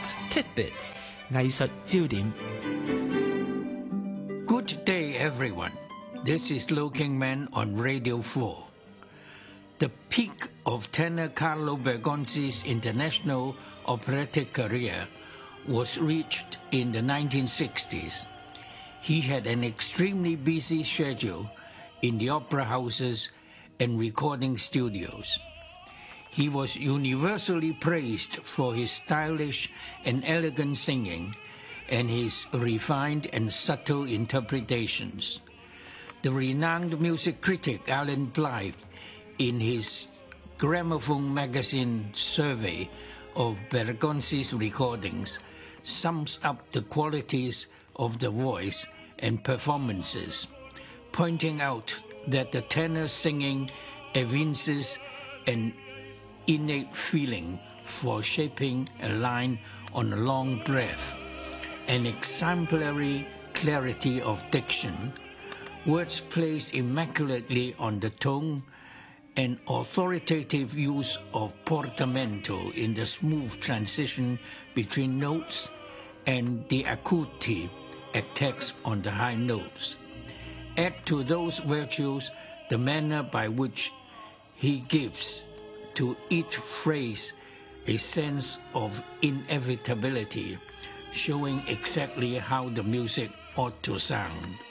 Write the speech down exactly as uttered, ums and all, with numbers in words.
Arts Tidbits 藝術焦點。 Good day, everyone. This is Looking Man on Radio four. The peak of tenor Carlo Bergonzi's international operatic career was reached in the nineteen sixties. He had an extremely busy schedule in the opera houses and recording studios. He was universally praised for his stylish and elegant singing and his refined and subtle interpretations. The renowned music critic Alan Blythe, in his Gramophone magazine survey of Bergonzi's recordings, sums up the qualities of the voice and performances, pointing out that the tenor singing evinces an innate feeling for shaping a line on a long breath, an exemplary clarity of diction, words placed immaculately on the tongue, an authoritative use of portamento in the smooth transition between notes, and the acuity attacks on the high notes. Add to those virtues the manner by which he gives to each phrase a sense of inevitability, showing exactly how the music ought to sound.